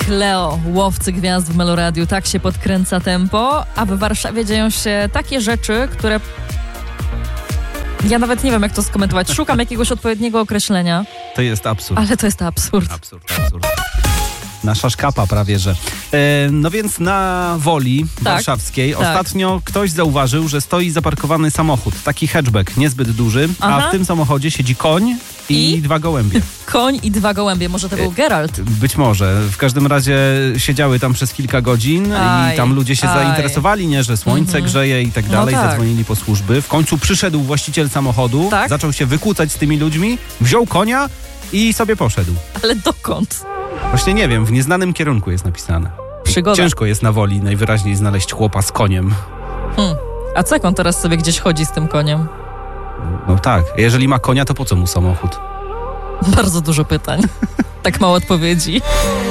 Cleo, łowcy gwiazd w Meloradiu. Tak się podkręca tempo, a w Warszawie dzieją się takie rzeczy, które... Ja nawet nie wiem, jak to skomentować. Szukam jakiegoś odpowiedniego określenia. To jest absurd. Ale to jest absurd. Absurd. Nasza szkapa prawie, że. No więc na Woli warszawskiej ostatnio ktoś zauważył, że stoi zaparkowany samochód. Taki hatchback, niezbyt duży, a w tym samochodzie siedzi koń i 2 gołębie. Koń i 2 gołębie. Może to był Geralt? Być może. W każdym razie siedziały tam przez kilka godzin i tam ludzie się zainteresowali, nie, że słońce grzeje i tak dalej. No tak. Zadzwonili po służby. W końcu przyszedł właściciel samochodu, zaczął się wykłócać z tymi ludźmi, wziął konia i sobie poszedł. Ale dokąd? Właśnie nie wiem, w nieznanym kierunku jest napisane. Przygoda. Ciężko jest na Woli najwyraźniej znaleźć chłopa z koniem. A co jak on teraz sobie gdzieś chodzi z tym koniem? No tak, jeżeli ma konia, to po co mu samochód? Bardzo dużo pytań. Tak mało odpowiedzi.